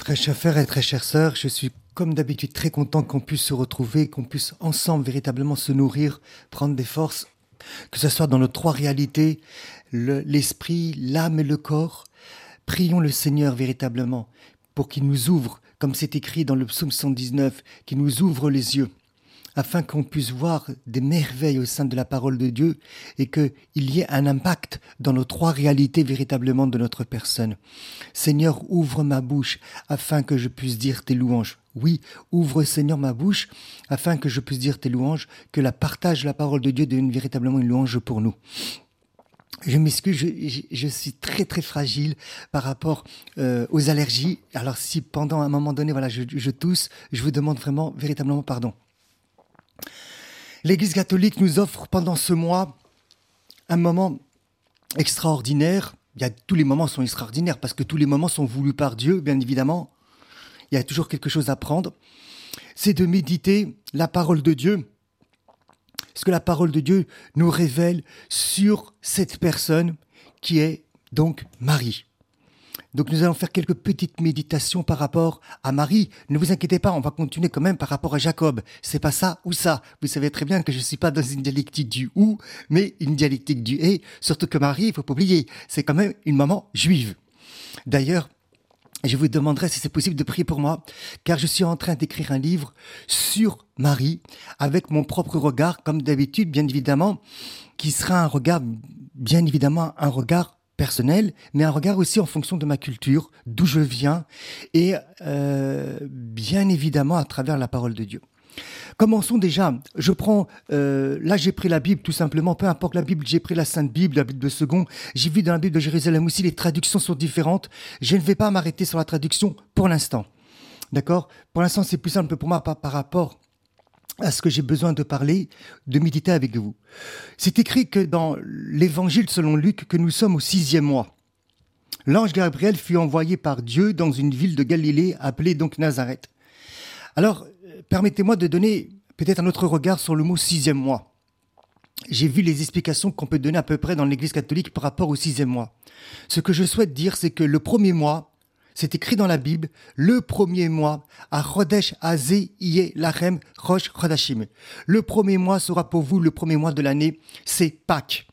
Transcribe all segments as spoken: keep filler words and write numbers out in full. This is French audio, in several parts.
Très chers frères et très chères sœurs, je suis comme d'habitude très content qu'on puisse se retrouver, qu'on puisse ensemble véritablement se nourrir, prendre des forces, que ce soit dans nos trois réalités, le- l'esprit, l'âme et le corps. Prions le Seigneur véritablement pour qu'il nous ouvre, comme c'est écrit dans le psaume cent dix-neuf, qu'il nous ouvre les yeux, afin qu'on puisse voir des merveilles au sein de la parole de Dieu et qu'il y ait un impact dans nos trois réalités véritablement de notre personne. Seigneur, ouvre ma bouche afin que je puisse dire tes louanges. Oui, ouvre Seigneur ma bouche afin que je puisse dire tes louanges, que la partage de la parole de Dieu devienne véritablement une louange pour nous. Je m'excuse, je, je, je suis très très fragile par rapport euh, aux allergies. Alors si pendant un moment donné, voilà, je, je tousse, je vous demande vraiment véritablement pardon. L'Église catholique nous offre pendant ce mois un moment extraordinaire. Il y a, tous les moments sont extraordinaires parce que tous les moments sont voulus par Dieu, bien évidemment. Il y a toujours quelque chose à prendre. C'est de méditer la parole de Dieu. Ce que la parole de Dieu nous révèle sur cette personne qui est donc Marie. Donc nous allons faire quelques petites méditations par rapport à Marie. Ne vous inquiétez pas, on va continuer quand même par rapport à Jacob. C'est pas ça ou ça. Vous savez très bien que je ne suis pas dans une dialectique du ou, mais une dialectique du et. Surtout que Marie, il faut pas oublier, c'est quand même une maman juive. D'ailleurs, je vous demanderai si c'est possible de prier pour moi, car je suis en train d'écrire un livre sur Marie, avec mon propre regard, comme d'habitude, bien évidemment, qui sera un regard, bien évidemment, un regard personnel, mais un regard aussi en fonction de ma culture, d'où je viens, et euh, bien évidemment à travers la parole de Dieu. Commençons déjà, je prends, euh, là j'ai pris la Bible tout simplement, peu importe la Bible, j'ai pris la Sainte Bible, la Bible de Second, j'ai vu dans la Bible de Jérusalem aussi, les traductions sont différentes, je ne vais pas m'arrêter sur la traduction pour l'instant, d'accord ? Pour l'instant c'est plus simple pour moi par, par rapport à ce que j'ai besoin de parler, de méditer avec vous. C'est écrit que dans l'évangile selon Luc, que nous sommes au sixième mois. L'ange Gabriel fut envoyé par Dieu dans une ville de Galilée appelée donc Nazareth. Alors, permettez-moi de donner peut-être un autre regard sur le mot sixième mois. J'ai vu les explications qu'on peut donner à peu près dans l'Église catholique par rapport au sixième mois. Ce que je souhaite dire, c'est que le premier mois, c'est écrit dans la Bible, le premier mois, à Chodesh Hazé Iye Lachem Rosh Chodashim. Le premier mois sera pour vous le premier mois de l'année, c'est Pâques.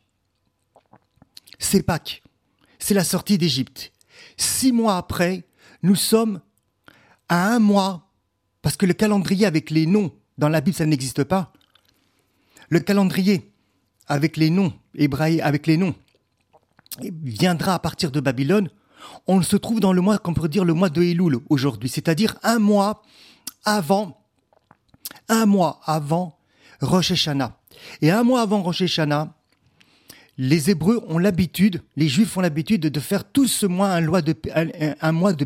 C'est Pâques. C'est la sortie d'Égypte. Six mois après, nous sommes à un mois, parce que le calendrier avec les noms, dans la Bible, ça n'existe pas. Le calendrier avec les noms, hébraïques, avec les noms, viendra à partir de Babylone. On se trouve dans le mois qu'on peut dire le mois de Elul aujourd'hui, c'est-à-dire un mois avant, un mois avant Rosh Hashanah. Et un mois avant Rosh Hashanah, les Hébreux ont l'habitude, les Juifs ont l'habitude de faire tout ce mois un, loi de, un, un mois de